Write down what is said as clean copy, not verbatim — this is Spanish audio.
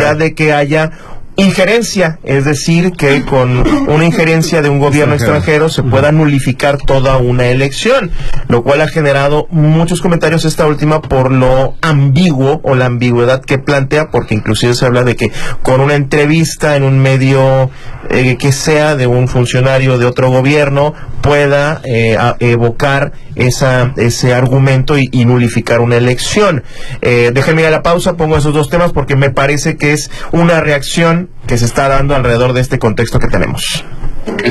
posibilidad de que haya injerencia, es decir, que con una injerencia de un gobierno extranjero se pueda nulificar toda una elección, lo cual ha generado muchos comentarios esta última por lo ambiguo o la ambigüedad que plantea, porque inclusive se habla de que con una entrevista en un medio que sea de un funcionario de otro gobierno pueda evocar ese argumento y nulificar una elección. Déjenme ir a la pausa, pongo esos dos temas porque me parece que es una reacción que se está dando alrededor de este contexto que tenemos.